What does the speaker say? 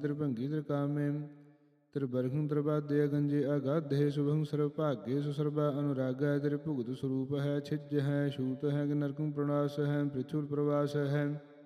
ਤ੍ਰਿਭੰਗੀ ਤ੍ਰਿਕਾਮੇ ਤ੍ਰਿਬਰਖੰ ਤ੍ਰਿਬਾਦਯ ਗੰਜੇ ਅਗਾਧੇ ਸ਼ੁਭੰ ਸਰਬ ਭਾਗੇ ਸੁਸਰਬਾ ਅਨੁਰਾਗੈ ਤ੍ਰਿਭੁਗਤ ਸਰੂਪ ਹੈ ਛਿਜ ਹੈ ਛੂਤ ਹੈ ਨਰਕੰ ਪ੍ਰਣਾਸ ਹੈ ਪ੍ਰਿਥੁਰ ਪ੍ਰਵਾਸ ਹੈ